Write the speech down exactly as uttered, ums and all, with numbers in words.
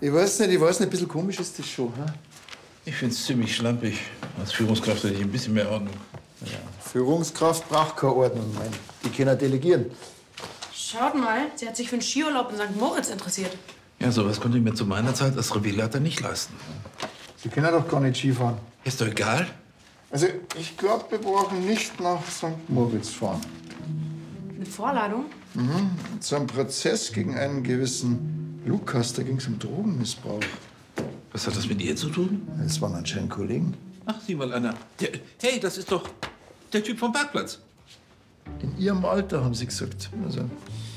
Ich weiß nicht, ich weiß nicht, ein bisschen komisch ist das schon. Hm? Ich finde es ziemlich schlampig. Als Führungskraft hätte ich ein bisschen mehr Ordnung. Ja, Führungskraft braucht keine Ordnung, mein. Die können delegieren. Schaut mal, sie hat sich für einen Skiurlaub in Sankt Moritz interessiert. Ja, sowas konnte ich mir zu meiner Zeit als Revierleiter nicht leisten. Sie können doch gar nicht Skifahren. Ist doch egal. Also, ich glaube, wir brauchen nicht nach Sankt Moritz fahren. Eine Vorladung? Mhm. Zu einem Prozess gegen einen gewissen Lukas, da ging es um Drogenmissbrauch. Was hat das mit ihr zu tun? Das waren anscheinend Kollegen. Ach, sieh mal einer. Der, hey, das ist doch der Typ vom Parkplatz. In ihrem Alter, haben sie gesagt. Also,